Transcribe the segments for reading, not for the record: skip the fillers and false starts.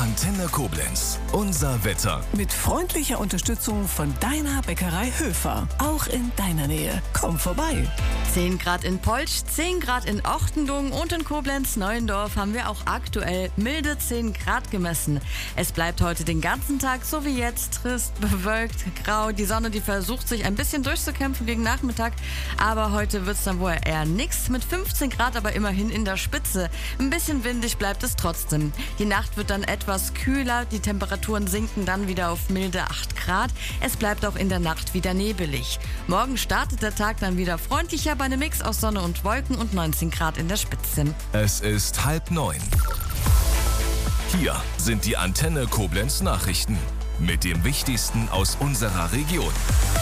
Antenne Koblenz. Unser Wetter. Mit freundlicher Unterstützung von deiner Bäckerei Höfer. Auch in deiner Nähe. Komm vorbei. 10 Grad in Polch, 10 Grad in Ochtendung und in Koblenz-Neuendorf haben wir auch aktuell milde 10 Grad gemessen. Es bleibt heute den ganzen Tag so wie jetzt, trist, bewölkt, grau. Die Sonne, die versucht sich ein bisschen durchzukämpfen gegen Nachmittag, aber heute wird es dann wohl eher nix. Mit 15 Grad aber immerhin in der Spitze. Ein bisschen windig bleibt es trotzdem. Die Nacht wird dann etwas kühler, die Temperaturen sinken dann wieder auf milde 8 Grad. Es bleibt auch in der Nacht wieder nebelig. Morgen startet der Tag dann wieder freundlicher bei einem Mix aus Sonne und Wolken und 19 Grad in der Spitze. Es ist 8:30. Hier sind die Antenne Koblenz Nachrichten mit dem Wichtigsten aus unserer Region.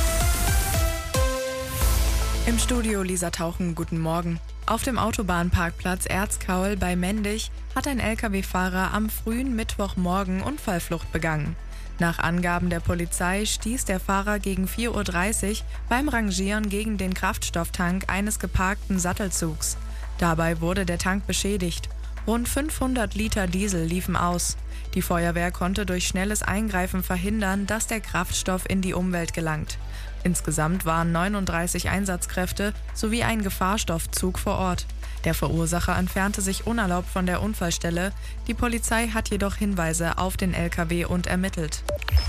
Im Studio Lisa Tauchen, guten Morgen. Auf dem Autobahnparkplatz Erzkaul bei Mendig hat ein Lkw-Fahrer am frühen Mittwochmorgen Unfallflucht begangen. Nach Angaben der Polizei stieß der Fahrer gegen 4:30 Uhr beim Rangieren gegen den Kraftstofftank eines geparkten Sattelzugs. Dabei wurde der Tank beschädigt. Rund 500 Liter Diesel liefen aus. Die Feuerwehr konnte durch schnelles Eingreifen verhindern, dass der Kraftstoff in die Umwelt gelangt. Insgesamt waren 39 Einsatzkräfte sowie ein Gefahrstoffzug vor Ort. Der Verursacher entfernte sich unerlaubt von der Unfallstelle. Die Polizei hat jedoch Hinweise auf den LKW und ermittelt.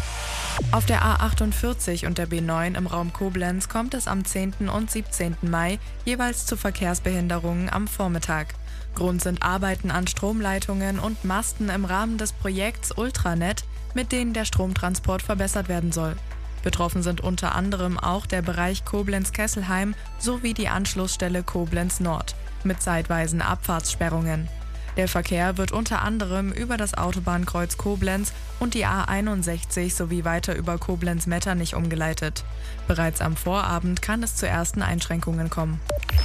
Auf der A48 und der B9 im Raum Koblenz kommt es am 10. und 17. Mai jeweils zu Verkehrsbehinderungen am Vormittag. Grund sind Arbeiten an Stromleitungen und Masten im Rahmen des Projekts Ultranet, mit denen der Stromtransport verbessert werden soll. Betroffen sind unter anderem auch der Bereich Koblenz-Kesselheim sowie die Anschlussstelle Koblenz Nord mit zeitweisen Abfahrtssperrungen. Der Verkehr wird unter anderem über das Autobahnkreuz Koblenz und die A61 sowie weiter über Koblenz-Metternich umgeleitet. Bereits am Vorabend kann es zu ersten Einschränkungen kommen.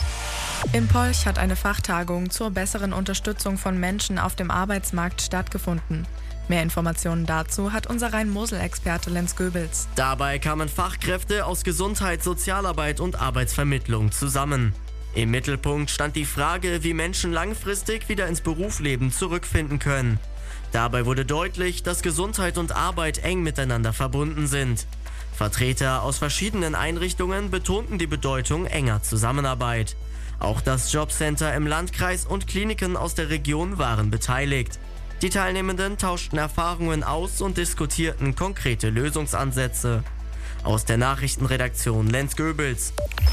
In Polch hat eine Fachtagung zur besseren Unterstützung von Menschen auf dem Arbeitsmarkt stattgefunden. Mehr Informationen dazu hat unser Rhein-Mosel-Experte Lenz Goebels. Dabei kamen Fachkräfte aus Gesundheit, Sozialarbeit und Arbeitsvermittlung zusammen. Im Mittelpunkt stand die Frage, wie Menschen langfristig wieder ins Berufsleben zurückfinden können. Dabei wurde deutlich, dass Gesundheit und Arbeit eng miteinander verbunden sind. Vertreter aus verschiedenen Einrichtungen betonten die Bedeutung enger Zusammenarbeit. Auch das Jobcenter im Landkreis und Kliniken aus der Region waren beteiligt. Die Teilnehmenden tauschten Erfahrungen aus und diskutierten konkrete Lösungsansätze. Aus der Nachrichtenredaktion Lenz Goebels.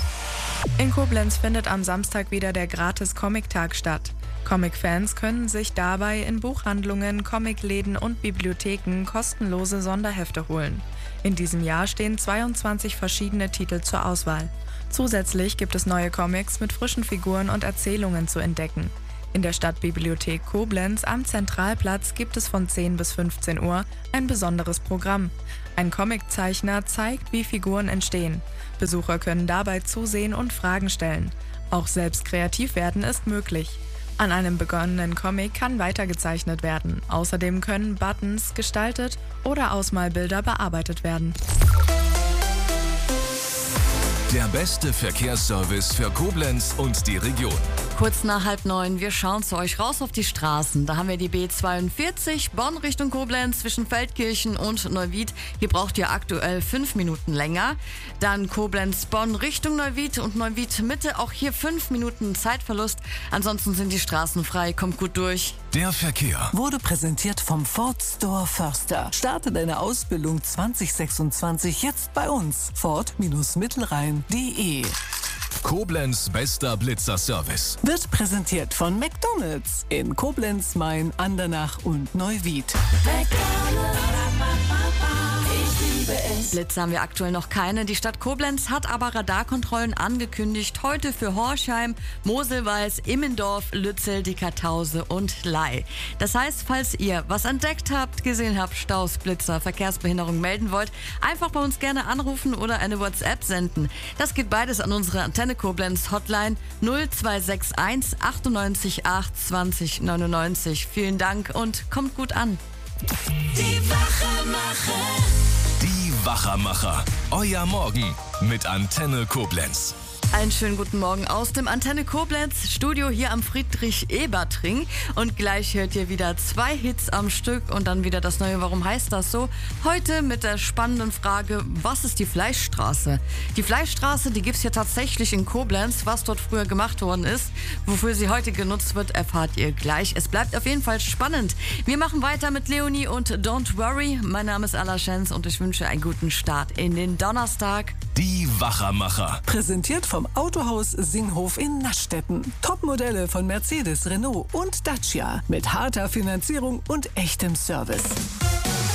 In Koblenz findet am Samstag wieder der Gratis-Comic-Tag statt. Comic-Fans können sich dabei in Buchhandlungen, Comicläden und Bibliotheken kostenlose Sonderhefte holen. In diesem Jahr stehen 22 verschiedene Titel zur Auswahl. Zusätzlich gibt es neue Comics mit frischen Figuren und Erzählungen zu entdecken. In der Stadtbibliothek Koblenz am Zentralplatz gibt es von 10 bis 15 Uhr ein besonderes Programm. Ein Comiczeichner zeigt, wie Figuren entstehen. Besucher können dabei zusehen und Fragen stellen. Auch selbst kreativ werden ist möglich. An einem begonnenen Comic kann weitergezeichnet werden. Außerdem können Buttons gestaltet oder Ausmalbilder bearbeitet werden. Der beste Verkehrsservice für Koblenz und die Region. Kurz nach 8:30, wir schauen zu euch raus auf die Straßen. Da haben wir die B42 Bonn Richtung Koblenz zwischen Feldkirchen und Neuwied. Hier braucht ihr aktuell 5 Minuten länger. Dann Koblenz-Bonn Richtung Neuwied und Neuwied-Mitte. Auch hier 5 Minuten Zeitverlust. Ansonsten sind die Straßen frei. Kommt gut durch. Der Verkehr Wurde präsentiert vom Ford Store Förster. Starte deine Ausbildung 2026 jetzt bei uns. Ford-Mittelrhein.de. Koblenz bester Blitzer-Service. Wird präsentiert von McDonald's in Koblenz, Main, Andernach und Neuwied. Blitze haben wir aktuell noch keine. Die Stadt Koblenz hat aber Radarkontrollen angekündigt. Heute für Horchheim, Moselweiß, Immendorf, Lützel, die Kartause und Ley. Das heißt, falls ihr was entdeckt habt, gesehen habt, Staus, Blitzer, Verkehrsbehinderung melden wollt, einfach bei uns gerne anrufen oder eine WhatsApp senden. Das geht beides an unsere Antenne Koblenz Hotline 0261 98 8 20 99. Vielen Dank und kommt gut an. Die Wachermacher. Die Wachermacher. Euer Morgen mit Antenne Koblenz. Einen schönen guten Morgen aus dem Antenne Koblenz Studio hier am Friedrich-Ebert-Ring. Und gleich hört ihr wieder 2 Hits am Stück und dann wieder das neue Warum heißt das so? Heute mit der spannenden Frage, was ist die Fleischstraße? Die Fleischstraße, die gibt es hier tatsächlich in Koblenz. Was dort früher gemacht worden ist, wofür sie heute genutzt wird, erfahrt ihr gleich. Es bleibt auf jeden Fall spannend. Wir machen weiter mit Leonie und Don't Worry. Mein Name ist Alla Schenz und ich wünsche einen guten Start in den Donnerstag. Die Wachermacher. Präsentiert vom Autohaus Singhof in Naschstetten. Topmodelle von Mercedes, Renault und Dacia. Mit harter Finanzierung und echtem Service.